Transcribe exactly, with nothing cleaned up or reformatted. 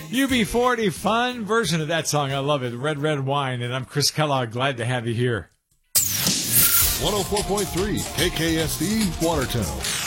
U B forty, fun version of that song. I love it. Red, Red Wine. And I'm Chris Kellogg. Glad to have you here. one oh four point three K K S D, Watertown.